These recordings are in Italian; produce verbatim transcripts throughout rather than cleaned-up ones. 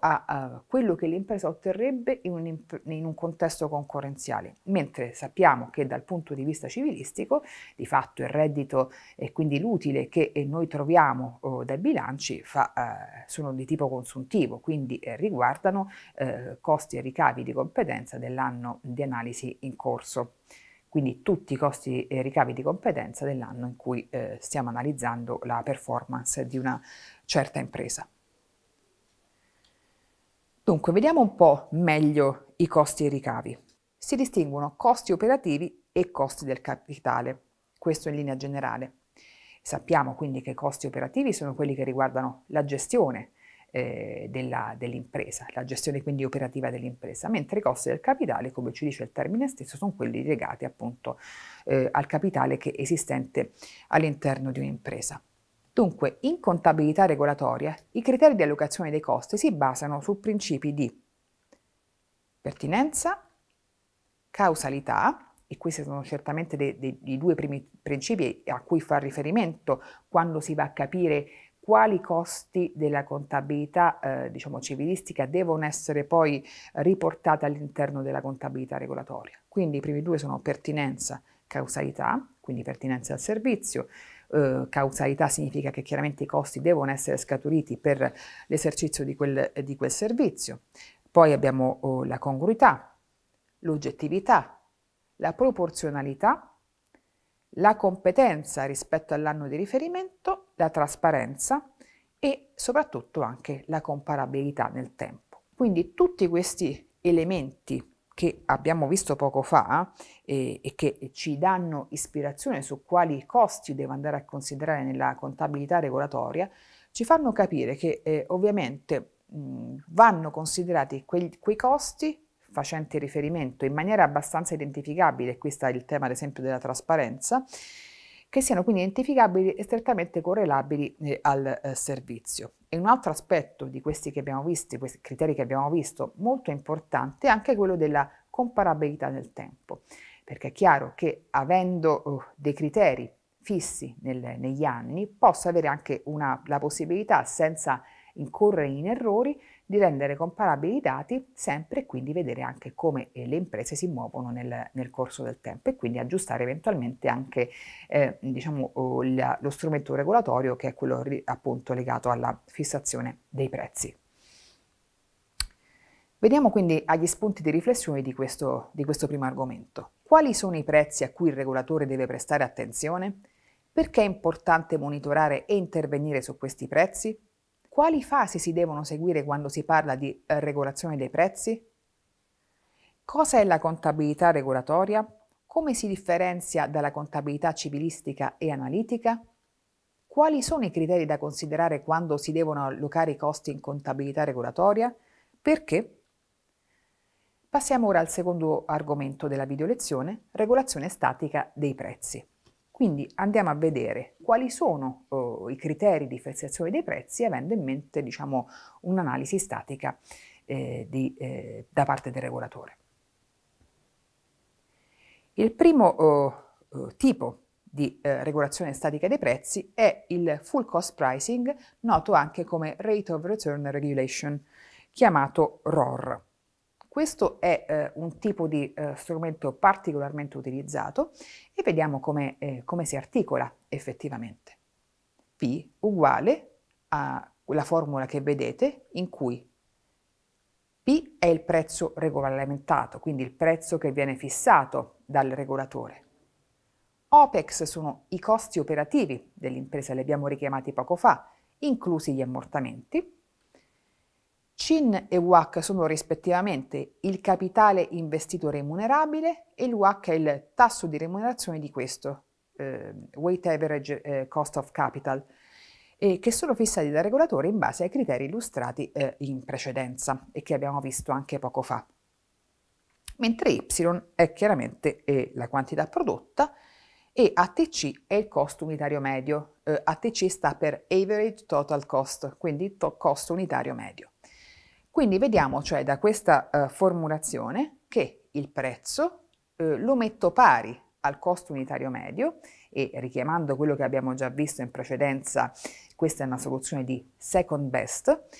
a, a quello che l'impresa otterrebbe in un, in un contesto concorrenziale, mentre sappiamo che dal punto di vista civilistico, di fatto il reddito e quindi l'utile che noi troviamo oh, dai bilanci fa, eh, sono di tipo consuntivo, quindi eh, riguardano eh, costi e ricavi di competenza dell'anno di analisi in corso. Quindi tutti i costi e ricavi di competenza dell'anno in cui eh, stiamo analizzando la performance di una certa impresa. Dunque, vediamo un po' meglio i costi e i ricavi. Si distinguono costi operativi e costi del capitale, questo in linea generale. Sappiamo quindi che i costi operativi sono quelli che riguardano la gestione eh, della, dell'impresa, la gestione quindi operativa dell'impresa, mentre i costi del capitale, come ci dice il termine stesso, sono quelli legati appunto eh, al capitale che è esistente all'interno di un'impresa. Dunque, in contabilità regolatoria, i criteri di allocazione dei costi si basano su principi di pertinenza, causalità, e questi sono certamente dei, dei, dei due primi principi a cui fa riferimento quando si va a capire quali costi della contabilità eh, diciamo civilistica devono essere poi riportati all'interno della contabilità regolatoria. Quindi i primi due sono pertinenza, causalità, quindi pertinenza al servizio. Uh, causalità significa che chiaramente i costi devono essere scaturiti per l'esercizio di quel, di quel servizio. Poi abbiamo uh, la congruità, l'oggettività, la proporzionalità, la competenza rispetto all'anno di riferimento, la trasparenza e soprattutto anche la comparabilità nel tempo. Quindi tutti questi elementi che abbiamo visto poco fa eh, e che ci danno ispirazione su quali costi devo andare a considerare nella contabilità regolatoria, ci fanno capire che eh, ovviamente mh, vanno considerati quei, quei costi facenti riferimento in maniera abbastanza identificabile, e questo è il tema ad esempio della trasparenza, che siano quindi identificabili e strettamente correlabili eh, al eh, servizio. E un altro aspetto di questi che abbiamo visto, questi criteri che abbiamo visto, molto importante, è anche quello della comparabilità nel tempo, perché è chiaro che avendo uh, dei criteri fissi nel, negli anni, posso avere anche una, la possibilità, senza incorrere in errori, di rendere comparabili i dati sempre e quindi vedere anche come eh, le imprese si muovono nel, nel corso del tempo e quindi aggiustare eventualmente anche eh, diciamo, oh, la, lo strumento regolatorio che è quello ri, appunto legato alla fissazione dei prezzi. Vediamo quindi agli spunti di riflessione di questo, di questo primo argomento. Quali sono i prezzi a cui il regolatore deve prestare attenzione? Perché è importante monitorare e intervenire su questi prezzi? Quali fasi si devono seguire quando si parla di eh, regolazione dei prezzi? Cosa è la contabilità regolatoria? Come si differenzia dalla contabilità civilistica e analitica? Quali sono i criteri da considerare quando si devono allocare i costi in contabilità regolatoria? Perché? Passiamo ora al secondo argomento della video lezione, regolazione statica dei prezzi. Quindi andiamo a vedere quali sono oh, i criteri di fissazione dei prezzi avendo in mente diciamo, un'analisi statica eh, di, eh, da parte del regolatore. Il primo oh, oh, tipo di eh, regolazione statica dei prezzi è il full cost pricing, noto anche come Rate of Return Regulation, chiamato R O R. Questo è eh, un tipo di eh, strumento particolarmente utilizzato e vediamo come, eh, come si articola effettivamente. P uguale alla formula che vedete in cui P è il prezzo regolamentato, quindi il prezzo che viene fissato dal regolatore. OPEX sono i costi operativi dell'impresa, li abbiamo richiamati poco fa, inclusi gli ammortamenti. C I N e W A C sono rispettivamente il capitale investito remunerabile e il W A C è il tasso di remunerazione di questo, eh, Weighted Average eh, Cost of Capital, e che sono fissati dal regolatore in base ai criteri illustrati eh, in precedenza e che abbiamo visto anche poco fa. Mentre Y è chiaramente eh, la quantità prodotta e A T C è il costo unitario medio. Eh, A T C sta per Average Total Cost, quindi to- costo unitario medio. Quindi vediamo cioè da questa uh, formulazione che il prezzo uh, lo metto pari al costo unitario medio e richiamando quello che abbiamo già visto in precedenza, questa è una soluzione di second best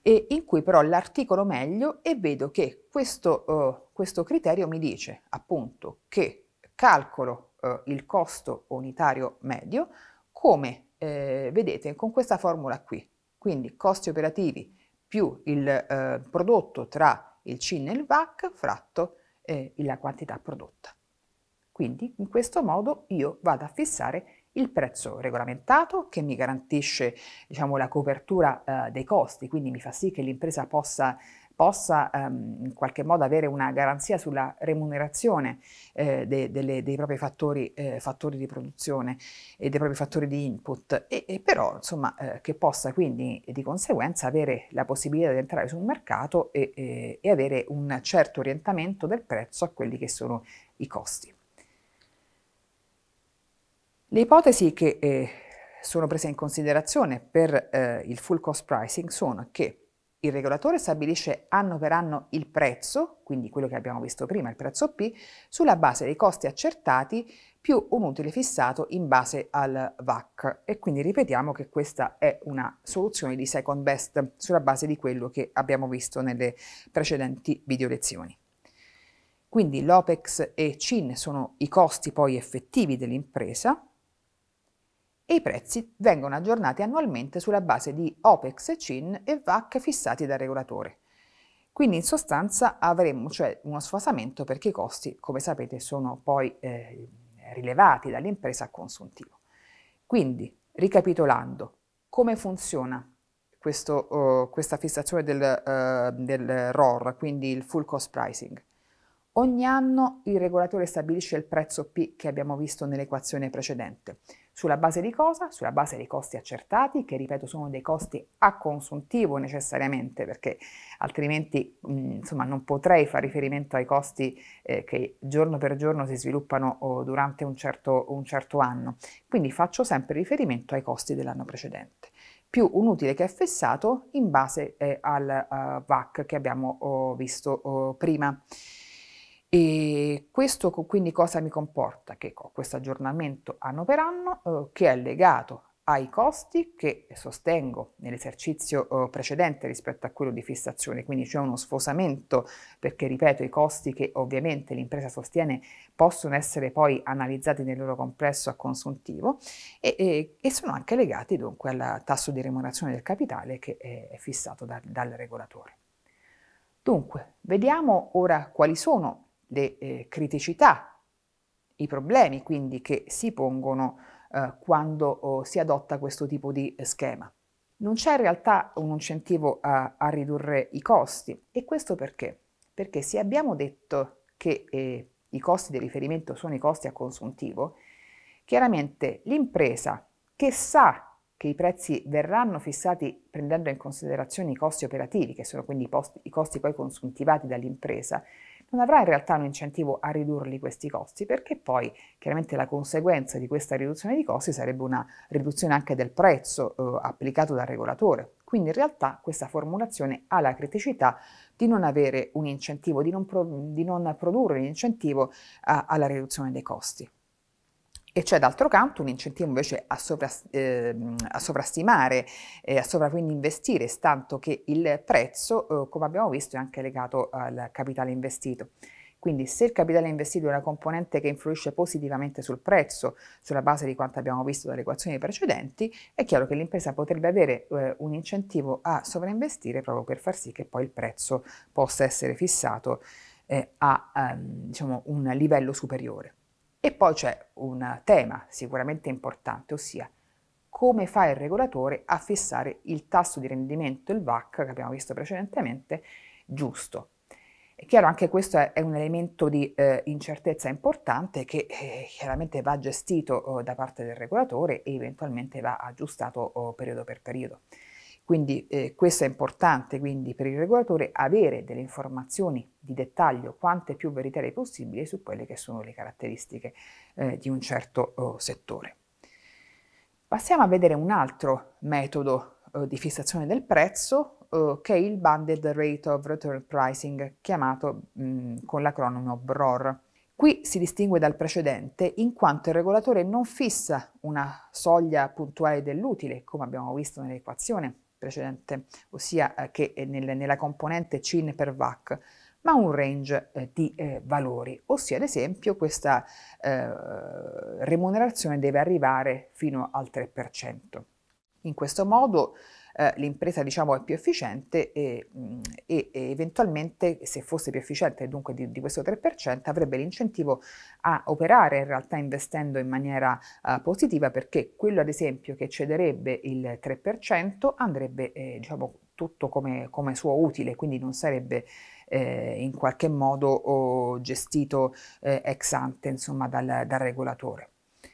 e in cui però l'articolo meglio e vedo che questo, uh, questo criterio mi dice appunto che calcolo uh, il costo unitario medio come eh, vedete con questa formula qui, quindi costi operativi più il eh, prodotto tra il C I N e il V A C fratto eh, la quantità prodotta. Quindi in questo modo io vado a fissare il prezzo regolamentato che mi garantisce, diciamo, la copertura eh, dei costi, quindi mi fa sì che l'impresa possa, possa ehm, in qualche modo avere una garanzia sulla remunerazione eh, de, delle, dei propri fattori, eh, fattori di produzione e dei propri fattori di input, e, e però insomma eh, che possa quindi di conseguenza avere la possibilità di entrare sul mercato e, e, e avere un certo orientamento del prezzo a quelli che sono i costi. Le ipotesi che eh, sono prese in considerazione per eh, il full cost pricing sono che il regolatore stabilisce anno per anno il prezzo, quindi quello che abbiamo visto prima, il prezzo P, sulla base dei costi accertati più un utile fissato in base al V A C. E quindi ripetiamo che questa è una soluzione di second best sulla base di quello che abbiamo visto nelle precedenti video lezioni. Quindi l'Opex e C I N sono i costi poi effettivi dell'impresa, e i prezzi vengono aggiornati annualmente sulla base di Opex, C I N e V A C fissati dal regolatore. Quindi in sostanza avremo cioè uno sfasamento perché i costi, come sapete, sono poi eh, rilevati dall'impresa a consuntivo. Quindi, ricapitolando, come funziona questo, uh, questa fissazione del, uh, del R O R, quindi il full cost pricing? Ogni anno il regolatore stabilisce il prezzo P che abbiamo visto nell'equazione precedente. Sulla base di cosa? Sulla base dei costi accertati, che ripeto sono dei costi a consuntivo necessariamente, perché altrimenti mh, insomma, non potrei fare riferimento ai costi eh, che giorno per giorno si sviluppano oh, durante un certo, un certo anno. Quindi faccio sempre riferimento ai costi dell'anno precedente, più un utile che è fissato in base eh, al uh, V A C che abbiamo oh, visto oh, prima. E questo quindi cosa mi comporta? Che ho questo aggiornamento anno per anno eh, che è legato ai costi che sostengo nell'esercizio eh, precedente rispetto a quello di fissazione, quindi c'è uno sfosamento perché, ripeto, i costi che ovviamente l'impresa sostiene possono essere poi analizzati nel loro complesso a consuntivo e, e, e sono anche legati dunque al tasso di remunerazione del capitale che è, è fissato da, dal regolatore. Dunque, vediamo ora quali sono le eh, criticità, i problemi quindi che si pongono eh, quando oh, si adotta questo tipo di eh, schema. Non c'è in realtà un incentivo a, a ridurre i costi, e questo perché? Perché se abbiamo detto che eh, i costi di riferimento sono i costi a consuntivo, chiaramente l'impresa che sa che i prezzi verranno fissati prendendo in considerazione i costi operativi, che sono quindi i, posti, i costi poi consuntivati dall'impresa, non avrà in realtà un incentivo a ridurli questi costi, perché poi chiaramente la conseguenza di questa riduzione di costi sarebbe una riduzione anche del prezzo eh, applicato dal regolatore. Quindi in realtà questa formulazione ha la criticità di non avere un incentivo, di non, pro, di non produrre un incentivo a, alla riduzione dei costi. E c'è d'altro canto un incentivo invece a, sopra, eh, a sovrastimare e a sovra quindi investire, tanto che il prezzo, eh, come abbiamo visto, è anche legato al capitale investito. Quindi se il capitale investito è una componente che influisce positivamente sul prezzo, sulla base di quanto abbiamo visto dalle equazioni precedenti, è chiaro che l'impresa potrebbe avere eh, un incentivo a sovrainvestire proprio per far sì che poi il prezzo possa essere fissato eh, a ehm, diciamo, un livello superiore. E poi c'è un tema sicuramente importante, ossia come fa il regolatore a fissare il tasso di rendimento, il V A C, che abbiamo visto precedentemente, giusto. È chiaro, anche questo è, è un elemento di eh, incertezza importante che eh, chiaramente va gestito oh, da parte del regolatore e eventualmente va aggiustato oh, periodo per periodo. Quindi eh, questo è importante quindi per il regolatore avere delle informazioni di dettaglio quante più veritiere possibile su quelle che sono le caratteristiche eh, di un certo oh, settore. Passiamo a vedere un altro metodo eh, di fissazione del prezzo eh, che è il Bundled Rate of Return Pricing, chiamato mh, con l'acronimo B R O R. Qui si distingue dal precedente in quanto il regolatore non fissa una soglia puntuale dell'utile, come abbiamo visto nell'equazione precedente, ossia eh, che nel, nella componente C I N per V A C, ma un range eh, di eh, valori, ossia ad esempio questa eh, remunerazione deve arrivare fino al tre per cento. In questo modo eh, l'impresa diciamo, è più efficiente e, mh, e, e eventualmente, se fosse più efficiente dunque di, di questo tre per cento, avrebbe l'incentivo a operare in realtà investendo in maniera uh, positiva, perché quello ad esempio che cederebbe il tre per cento andrebbe eh, diciamo, tutto come, come suo utile, quindi non sarebbe eh, in qualche modo oh, gestito eh, ex ante insomma, dal, dal regolatore.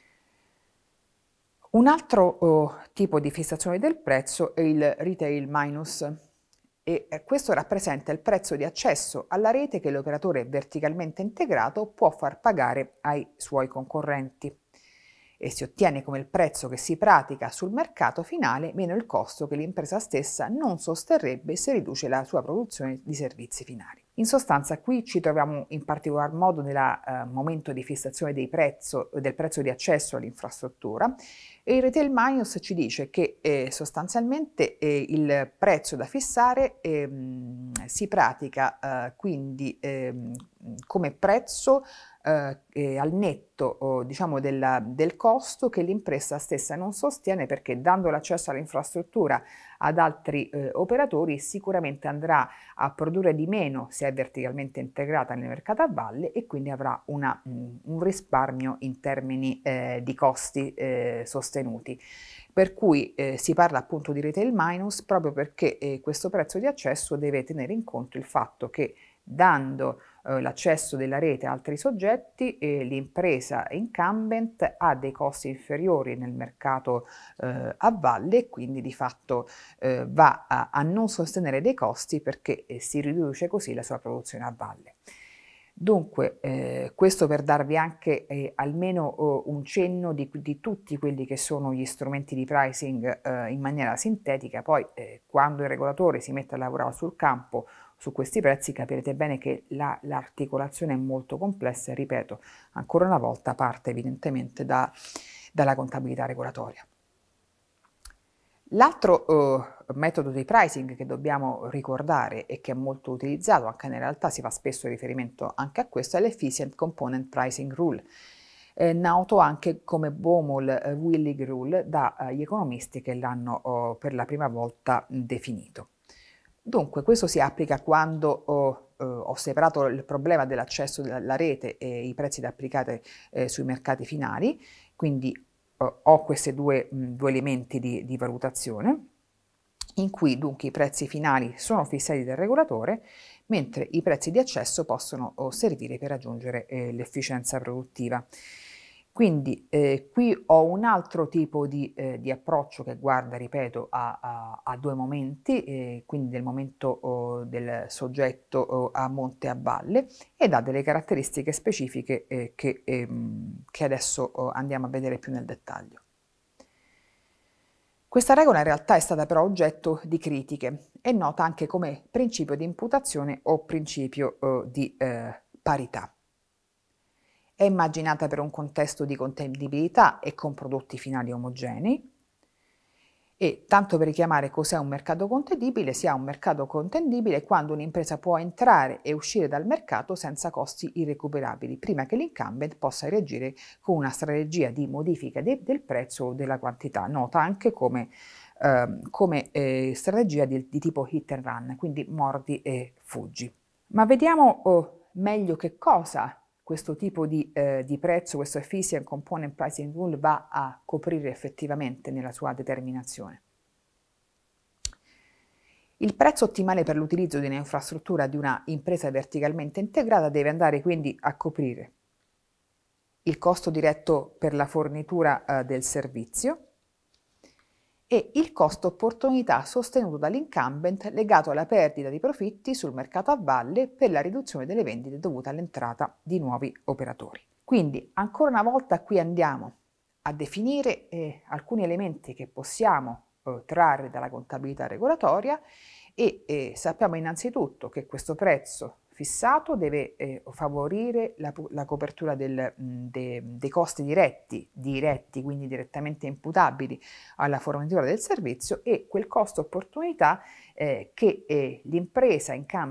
Un altro oh, tipo di fissazione del prezzo è il retail minus, e eh, questo rappresenta il prezzo di accesso alla rete che l'operatore verticalmente integrato può far pagare ai suoi concorrenti, e si ottiene come il prezzo che si pratica sul mercato finale meno il costo che l'impresa stessa non sosterrebbe se riduce la sua produzione di servizi finali. In sostanza qui ci troviamo in particolar modo nel eh, momento di fissazione dei prezzo, del prezzo di accesso all'infrastruttura, e il retail minus ci dice che eh, sostanzialmente eh, il prezzo da fissare ehm, si pratica eh, quindi ehm, come prezzo eh, eh, al netto oh, diciamo della, del costo che l'impresa stessa non sostiene, perché dando l'accesso all'infrastruttura ad altri eh, operatori sicuramente andrà a produrre di meno se è verticalmente integrata nel mercato a valle, e quindi avrà una, mh, un risparmio in termini eh, di costi eh, sostenuti. Per cui eh, si parla appunto di retail minus proprio perché eh, questo prezzo di accesso deve tenere in conto il fatto che dando eh, l'accesso della rete a altri soggetti, eh, l'impresa incumbent ha dei costi inferiori nel mercato eh, a valle, e quindi di fatto eh, va a, a non sostenere dei costi, perché eh, si riduce così la sua produzione a valle. Dunque, eh, questo per darvi anche eh, almeno oh, un cenno di, di tutti quelli che sono gli strumenti di pricing eh, in maniera sintetica. Poi eh, quando il regolatore si mette a lavorare sul campo su questi prezzi capirete bene che la, l'articolazione è molto complessa, e ripeto, ancora una volta parte evidentemente da, dalla contabilità regolatoria. L'altro uh, metodo di pricing che dobbiamo ricordare e che è molto utilizzato, anche in realtà si fa spesso riferimento anche a questo, è l'Efficient Component Pricing Rule, eh, noto anche come Baumol-Willig Rule dagli uh, economisti che l'hanno uh, per la prima volta mh, definito. Dunque, questo si applica quando ho, uh, ho separato il problema dell'accesso alla rete e i prezzi da applicare eh, sui mercati finali, quindi ho questi due, due elementi di, di valutazione, in cui dunque i prezzi finali sono fissati dal regolatore, mentre i prezzi di accesso possono servire per raggiungere eh, l'efficienza produttiva. Quindi eh, qui ho un altro tipo di, eh, di approccio che guarda, ripeto, a, a, a due momenti, eh, quindi del momento oh, del soggetto oh, a monte e a valle, ed ha delle caratteristiche specifiche eh, che, ehm, che adesso oh, andiamo a vedere più nel dettaglio. Questa regola in realtà è stata però oggetto di critiche, è nota anche come principio di imputazione o principio oh, di eh, parità. È immaginata per un contesto di contendibilità e con prodotti finali omogenei, e tanto per richiamare cos'è un mercato contendibile, si ha un mercato contendibile quando un'impresa può entrare e uscire dal mercato senza costi irrecuperabili, prima che l'incumbent possa reagire con una strategia di modifica de- del prezzo o della quantità, nota anche come, eh, come eh, strategia di, di tipo hit and run, quindi mordi e fuggi. Ma vediamo oh, meglio che cosa questo tipo di, eh, di prezzo, questo Efficient Component Pricing Rule va a coprire effettivamente nella sua determinazione. Il prezzo ottimale per l'utilizzo di un'infrastruttura di una impresa verticalmente integrata deve andare quindi a coprire il costo diretto per la fornitura eh, del servizio e il costo opportunità sostenuto dall'incumbent legato alla perdita di profitti sul mercato a valle per la riduzione delle vendite dovute all'entrata di nuovi operatori. Quindi ancora una volta qui andiamo a definire eh, alcuni elementi che possiamo eh, trarre dalla contabilità regolatoria, e eh, sappiamo innanzitutto che questo prezzo fissato deve eh, favorire la, la copertura del, mh, de, dei costi diretti, diretti, quindi direttamente imputabili alla fornitura del servizio, e quel costo opportunità eh, che eh, l'impresa in cambio